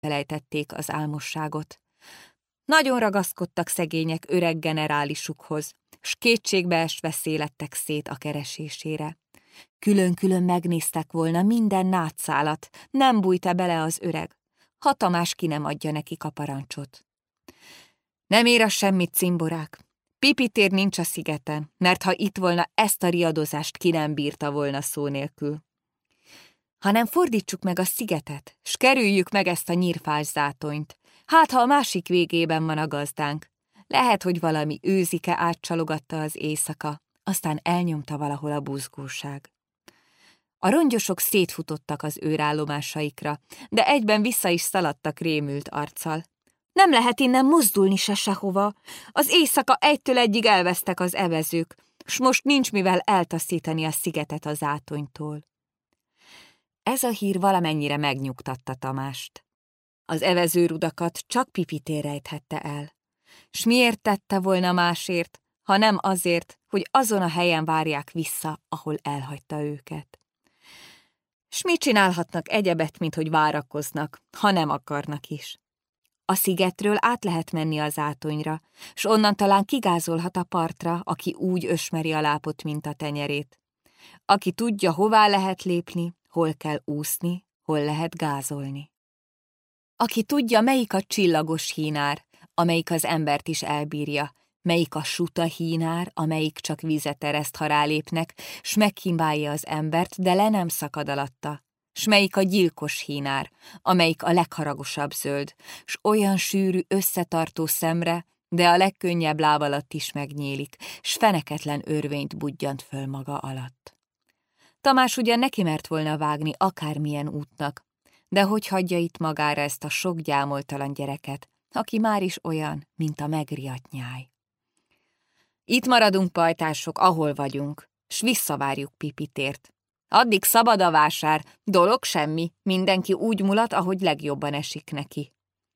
elfelejtették az álmosságot. Nagyon ragaszkodtak szegények öreg generálisukhoz, s kétségbeesve szélettek szét a keresésére. Külön-külön megnéztek volna minden nátszálat, nem bújta bele az öreg, ha Tamás ki nem adja nekik a parancsot. Nem ér az semmit, cimborák. Pipitér nincs a szigeten, mert ha itt volna, ezt a riadozást ki nem bírta volna szó nélkül. Hanem fordítsuk meg a szigetet, s kerüljük meg ezt a nyírfás zátonyt. Hát, ha a másik végében van a gazdánk. Lehet, hogy valami őzike átcsalogatta az éjszaka, aztán elnyomta valahol a buzgóság. A rongyosok szétfutottak az őrállomásaikra, de egyben vissza is szaladtak rémült arccal. Nem lehet innen mozdulni se sehova. Az éjszaka egytől egyig elvesztek az evezők, s most nincs mivel eltaszítani a szigetet az átonytól. Ez a hír valamennyire megnyugtatta Tamást. Az evezőrudakat csak Pipitér rejthette el. S miért tette volna másért, ha nem azért, hogy azon a helyen várják vissza, ahol elhagyta őket. S mit csinálhatnak egyebet, mint hogy várakoznak, ha nem akarnak is? A szigetről át lehet menni az átonyra, s onnan talán kigázolhat a partra, aki úgy ösmeri a lápot, mint a tenyerét. Aki tudja, hová lehet lépni, hol kell úszni, hol lehet gázolni. Aki tudja, melyik a csillagos hínár, amelyik az embert is elbírja, melyik a suta hínár, amelyik csak vizet ereszt, ha rálépnek, s meghimbálja az embert, de le nem szakad alatta, s melyik a gyilkos hínár, amelyik a legharagosabb zöld, s olyan sűrű, összetartó szemre, de a legkönnyebb láb alatt is megnyílik, s feneketlen örvényt budjant föl maga alatt. Tamás ugyan neki mert volna vágni akármilyen útnak, de hogy hagyja itt magára ezt a sok gyámoltalan gyereket, aki már is olyan, mint a megriadt nyáj. Itt maradunk, pajtások, ahol vagyunk, s visszavárjuk Pipitért. Addig szabad a vásár, dolog semmi, mindenki úgy mulat, ahogy legjobban esik neki.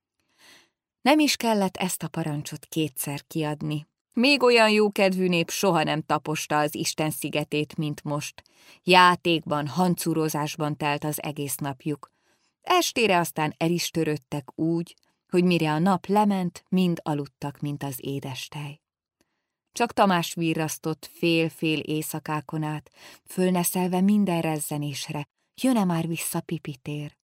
Nem is kellett ezt a parancsot kétszer kiadni. Még olyan jókedvű nép soha nem taposta az Isten szigetét, mint most. Játékban, hancurozásban telt az egész napjuk. Estére aztán el is törődtek úgy, hogy mire a nap lement, mind aludtak, mint az édestej. Csak Tamás virrasztott fél-fél éjszakákon át, fölneszelve minden rezzenésre, jön-e már vissza Pipitér?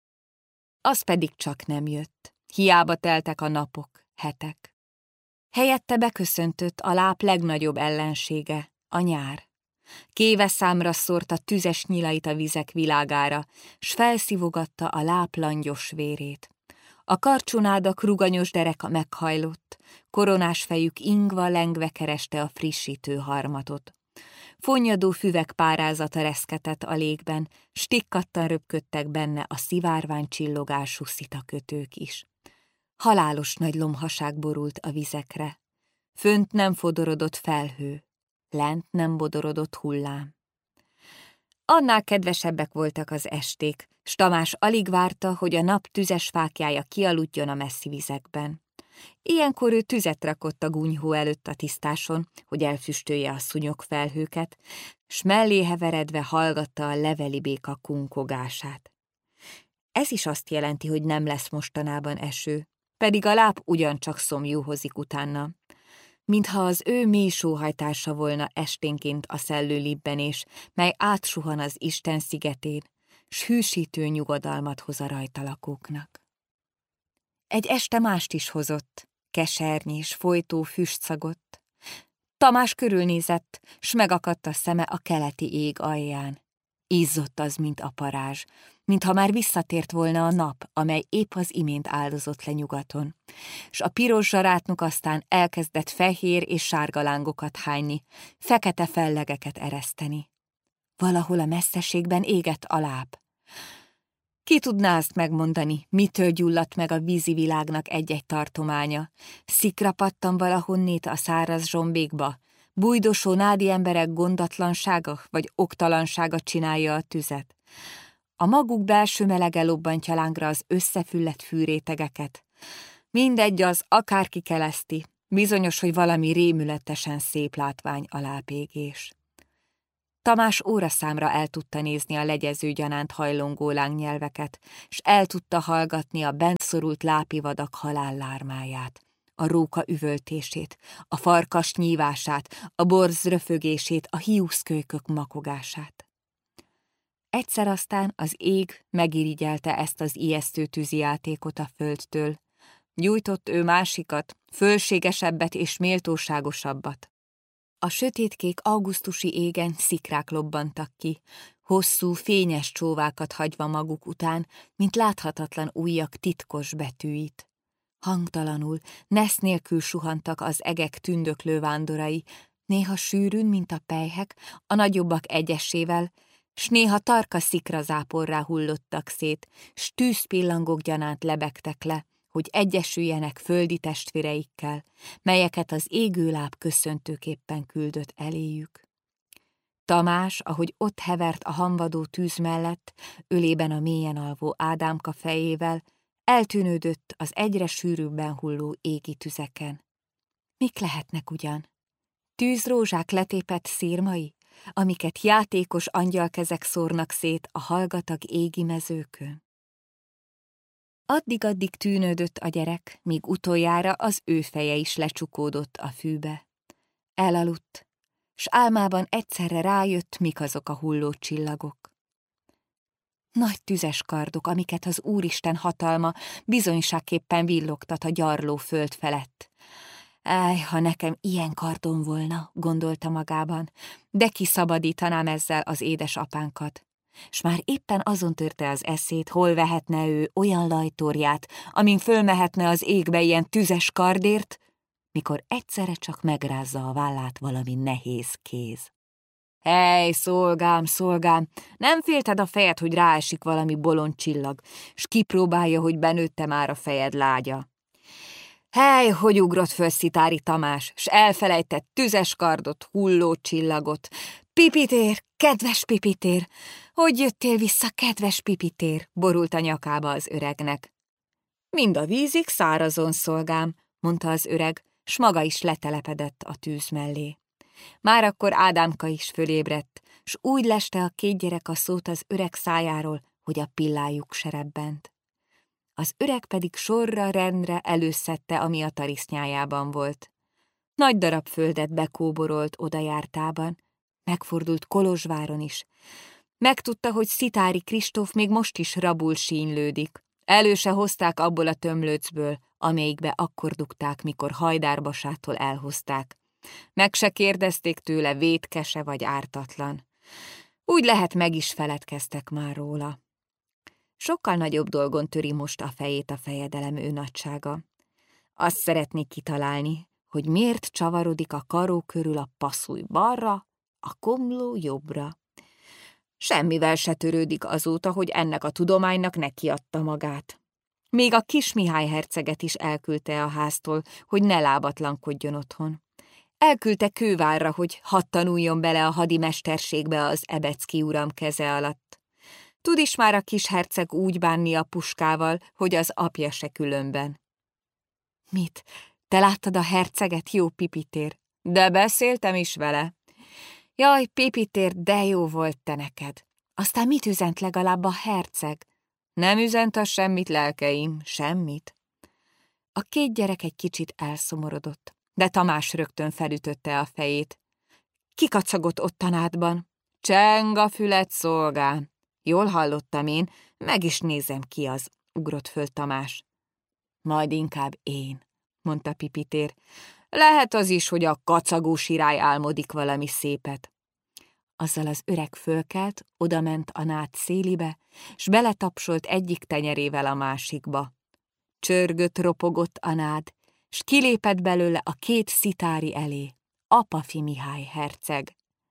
Az pedig csak nem jött, hiába teltek a napok, hetek. Helyette beköszöntött a láp legnagyobb ellensége, a nyár. Kéve számra szórta tüzes nyilait a vizek világára, s felszivogatta a láp langyos vérét. A karcsonádak ruganyos dereka meghajlott, koronás fejük ingva-lengve kereste a frissítő harmatot. Fonnyadó füvek párázata reszketett a légben, s tikkadtan röpködtek benne a szivárvány csillogású szitakötők is. Halálos nagy lomhaság borult a vizekre. Fönt nem fodorodott felhő, lent nem bodorodott hullám. Annál kedvesebbek voltak az esték, s Tamás alig várta, hogy a nap tüzes fáklyája kialudjon a messzi vizekben. Ilyenkor ő tüzet rakott a gúnyhó előtt a tisztáson, hogy elfüstölje a szúnyog felhőket, s mellé heveredve hallgatta a leveli béka kunkogását. Ez is azt jelenti, hogy nem lesz mostanában eső, pedig a láp ugyancsak szomjúhozik utána. Mintha az ő mély sóhajtása volna esténként a szellő libbenés, mely átsuhan az Isten szigetén, s hűsítő nyugodalmat hoz a rajta lakóknak. Egy este mást is hozott, kesernyés, folytó füstszagot. Tamás körülnézett, s megakadt a szeme a keleti ég alján. Izzott az, mint a parázs, mintha már visszatért volna a nap, amely épp az imént áldozott le nyugaton, s a piros zsarátnok aztán elkezdett fehér és sárga lángokat hányni, fekete fellegeket ereszteni. Valahol a messzeségben égett a láb. Ki tudná azt megmondani, mitől gyulladt meg a vízi világnak egy-egy tartománya? Szikra pattan valahonnét a száraz zsombékba, bújdosó nádi emberek gondatlansága vagy oktalansága csinálja a tüzet. A maguk belső melege lobbantja lángra az összefüllett fűrétegeket. Mindegy az, akárki keleszti, bizonyos, hogy valami rémületesen szép látvány alápégés. Tamás óraszámra el tudta nézni a legyező gyanánt hajlongó lángnyelveket, s el tudta hallgatni a bentszorult lápivadak halállármáját, a róka üvöltését, a farkas nyívását, a borz röfögését, a hiúszkölykök makogását. Egyszer aztán az ég megirigyelte ezt az ijesztő tűzijátékot a földtől. Gyújtott ő másikat, fölségesebbet és méltóságosabbat. A sötétkék augusztusi égen szikrák lobbantak ki, hosszú, fényes csóvákat hagyva maguk után, mint láthatatlan ujjak titkos betűit. Hangtalanul, nesz nélkül suhantak az egek tündöklő vándorai, néha sűrűn, mint a pelyhek, a nagyobbak egyesével, s néha tarka szikrazáporrá hullottak szét, s tűzpillangók gyanánt lebegtek le, hogy egyesüljenek földi testvéreikkel, melyeket az égőláb köszöntőképpen küldött eléjük. Tamás, ahogy ott hevert a hamvadó tűz mellett, ölében a mélyen alvó Ádámka fejével, eltűnődött az egyre sűrűbben hulló égi tüzeken. Mik lehetnek ugyan? Tűzrózsák letépett szírmai, amiket játékos angyalkezek szórnak szét a hallgatag égi mezőkön? Addig-addig tűnődött a gyerek, míg utoljára az ő feje is lecsukódott a fűbe. Elaludt, s álmában egyszerre rájött, mik azok a hulló csillagok. Nagy tüzes kardok, amiket az Úristen hatalma bizonyságképpen villogtat a gyarló föld felett. Áj, ha nekem ilyen kardom volna, gondolta magában, de kiszabadítanám ezzel az édesapánkat. S már éppen azon törte az eszét, hol vehetne ő olyan lajtorját, amin fölmehetne az égbe ilyen tüzes kardért, mikor egyszerre csak megrázza a vállát valami nehéz kéz. Hely, szolgám, szolgám, nem félted a fejed, hogy ráesik valami bolond csillag, s kipróbálja, hogy benőtte már a fejed lágya. Hely, hogy ugrott föl Szitári Tamás, s elfelejtett tüzes kardot, hulló csillagot. Pipitér, kedves Pipitér, hogy jöttél vissza, kedves Pipitér, borult a nyakába az öregnek. Mind a vízig szárazon, szolgám, mondta az öreg, s maga is letelepedett a tűz mellé. Már akkor Ádámka is fölébredt, s úgy leste a két gyerek a szót az öreg szájáról, hogy a pillájuk se rebbent. Az öreg pedig sorra rendre előszedte, ami a tarisznyájában volt. Nagy darab földet bekóborolt odajártában, megfordult Kolozsváron is. Megtudta, hogy Szitári Kristóf még most is rabul sínylődik. Elő se hozták abból a tömlőcből, amelyikbe akkor dugták, mikor Hajdárbasától elhozták. Meg se kérdezték tőle, vétkese vagy ártatlan. Úgy lehet, meg is feledkeztek már róla. Sokkal nagyobb dolgon töri most a fejét a fejedelem ő nagysága. Azt szeretnék kitalálni, hogy miért csavarodik a karó körül a passzúj balra, a komló jobbra. Semmivel se törődik azóta, hogy ennek a tudománynak nekiadta magát. Még a kis Mihály herceget is elküldte a háztól, hogy ne lábatlankodjon otthon. Elküldte Kővárra, hogy hadd tanuljon bele a hadi mesterségbe az Ebecki uram keze alatt. Tud is már a kis herceg úgy bánni a puskával, hogy az apja se különben. Mit? Te láttad a herceget, jó Pipitér? De beszéltem is vele. Jaj, Pipitér, de jó volt te neked. Aztán mit üzent legalább a herceg? Nem üzent az semmit, lelkeim, semmit. A két gyerek egy kicsit elszomorodott, de Tamás rögtön felütötte a fejét. Kikacagott ott tanádban. Cseng a fület, szolgám. Jól hallottam én, meg is nézem ki az, ugrott föl Tamás. Majd inkább én, mondta Pipitér. Lehet az is, hogy a kacagó sirály álmodik valami szépet. Azzal az öreg fölkelt, odament a nád szélibe, s beletapsolt egyik tenyerével a másikba. Csörgött, ropogott a nád, s kilépett belőle a két szitári elé, Apafi Mihály herceg.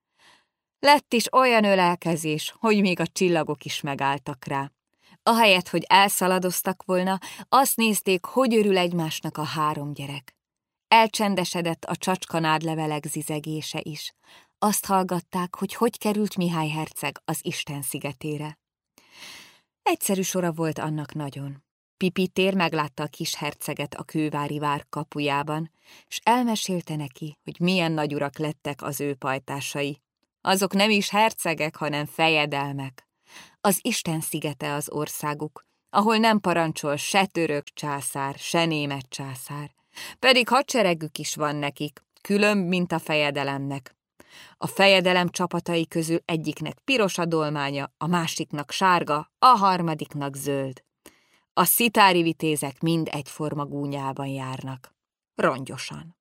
Lett is olyan ölelkezés, hogy még a csillagok is megálltak rá. Ahelyett, hogy elszaladoztak volna, azt nézték, hogy örül egymásnak a három gyerek. Elcsendesedett a csacskanádlevelek zizegése is. Azt hallgatták, hogy került Mihály herceg az Isten szigetére. Egyszerű sora volt annak nagyon. Pipitér meglátta a kis herceget a kővári vár kapujában, s elmesélte neki, hogy milyen nagyurak lettek az ő pajtásai. Azok nem is hercegek, hanem fejedelmek. Az Isten szigete az országuk, ahol nem parancsol se török császár, se német császár. Pedig hadseregük is van nekik, különb, mint a fejedelemnek. A fejedelem csapatai közül egyiknek piros a dolmánya, a másiknak sárga, a harmadiknak zöld. A szitári vitézek mind egyforma gúnyában járnak. Rongyosan.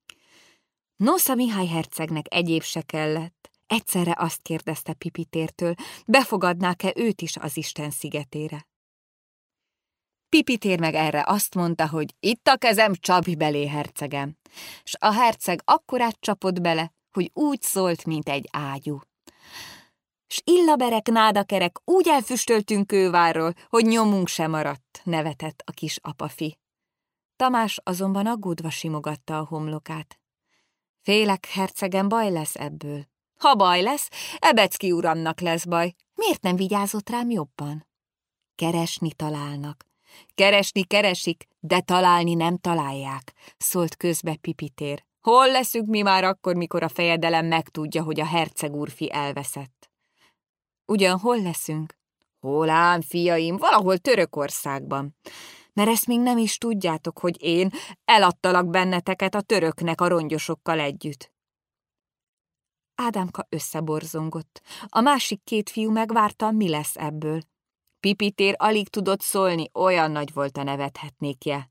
Nosza Mihály hercegnek egyéb se kellett. Egyszerre azt kérdezte Pipitértől, befogadnák-e őt is az Isten szigetére. Pipitér meg erre azt mondta, hogy itt a kezem, csapj belé, hercegem. S a herceg akkorát csapott bele, hogy úgy szólt, mint egy ágyú. S illaberek, nádakerek úgy elfüstöltünk kővárról, hogy nyomunk sem maradt, nevetett a kis apafi. Tamás azonban aggódva simogatta a homlokát. Félek, hercegem, baj lesz ebből. Ha baj lesz, Ebecki uramnak lesz baj. Miért nem vigyázott rám jobban? Keresni találnak. Keresni keresik, de találni nem találják, szólt közbe Pipitér. Hol leszünk mi már akkor, mikor a fejedelem megtudja, hogy a herceg úrfi elveszett? Ugyan hol leszünk? Hol ám, fiaim, valahol Törökországban. Mert ezt még nem is tudjátok, hogy én eladtalak benneteket a töröknek a rongyosokkal együtt. Ádámka összeborzongott. A másik két fiú megvárta, mi lesz ebből. Pipitér alig tudott szólni, olyan nagy volt a nevethetnékje.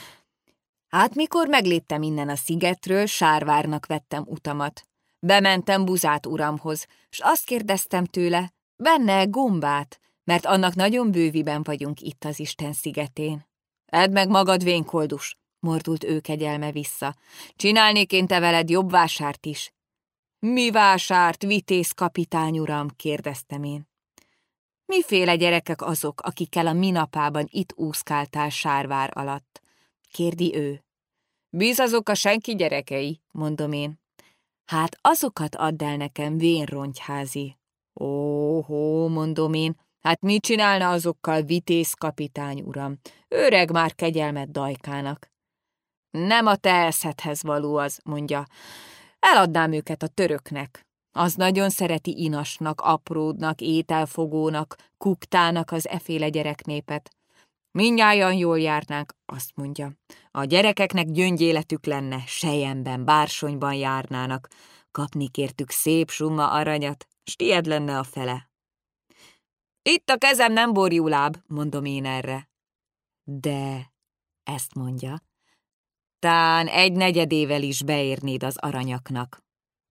Hát mikor megléptem innen a szigetről, Sárvárnak vettem utamat. Bementem Buzát uramhoz, s azt kérdeztem tőle, benne gombát, mert annak nagyon bőviben vagyunk itt az Isten szigetén. Edd meg magad, vénkoldus, mordult ő kegyelme vissza. Csinálnék én te veled jobb vásárt is. Mi vásárt, vitéz kapitány uram, kérdeztem én. Miféle gyerekek azok, akikkel a minapában itt úszkáltál Sárvár alatt? Kérdi ő. Bíz azok a senki gyerekei, mondom én. Hát azokat add el nekem, vénrontyházi. Óhó, mondom én, hát mit csinálna azokkal, vitéz kapitány uram? Öreg már kegyelmet Dajkának. Nem a te eszedhez való az, mondja. Eladnám őket a töröknek. Az nagyon szereti inasnak, apródnak, ételfogónak, kuktának az eféle gyereknépet. Mindnyájan jól járnánk, azt mondja. A gyerekeknek gyöngyéletük lenne, selyemben, bársonyban járnának. Kapni kértük szép summa aranyat, s tied lenne a fele. Itt a kezem nem borjuláb, mondom én erre. De, ezt mondja, tán 1/4 is beérnéd az aranyaknak.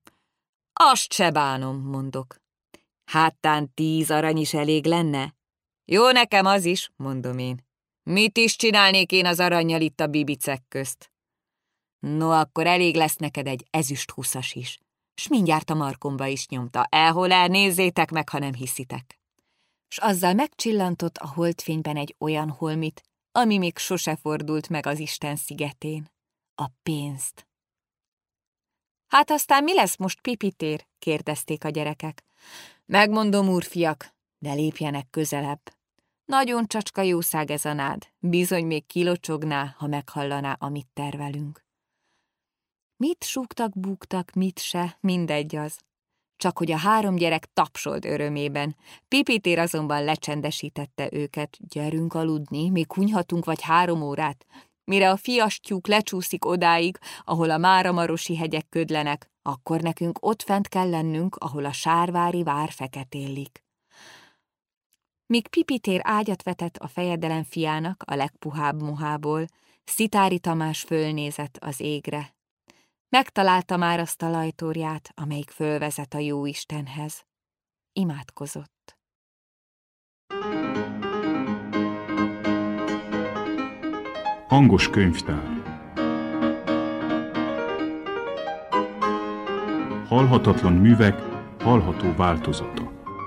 Azt se bánom, mondok. Hát tán 10 arany is elég lenne? Jó nekem az is, mondom én. Mit is csinálnék én az arannyal itt a bibicek közt? No, akkor elég lesz neked egy ezüst 20-as is. S mindjárt a markomba is nyomta. Hol el, nézzétek meg, ha nem hiszitek. S azzal megcsillantott a holdfényben egy olyan holmit, ami még sose fordult meg az Isten szigetén. A pénzt. Hát aztán mi lesz most, Pipitér? Kérdezték a gyerekek. Megmondom, úrfiak, de lépjenek közelebb. Nagyon csacska jószág ez a nád, bizony még kilocsogná, ha meghallaná, amit tervelünk. Mit súgtak, búgtak, mit se, mindegy az. Csak hogy a 3 gyerek tapsolt örömében. Pipitér azonban lecsendesítette őket. Gyerünk aludni, még hunyhatunk vagy 3 órát. Mire a fiastyúk lecsúszik odáig, ahol a Máramarosi hegyek ködlenek, akkor nekünk ott fent kell lennünk, ahol a sárvári vár feketélik. Míg Pipitér ágyat vetett a fejedelem fiának a legpuhább mohából, Szitári Tamás fölnézett az égre. Megtalálta már azt a lajtórját, amelyik fölvezet a Jóistenhez. Imádkozott. Hangos könyvtár. Halhatatlan művek hallható változata.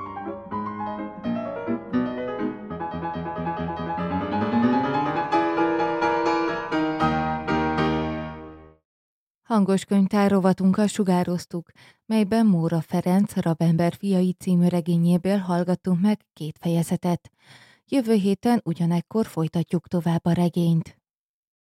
Hangos könyvtár rovatunkkal sugároztuk, melyben Móra Ferenc Rabember fiai című regényéből hallgattunk meg 2 fejezetet. Jövő héten ugyanekkor folytatjuk tovább a regényt.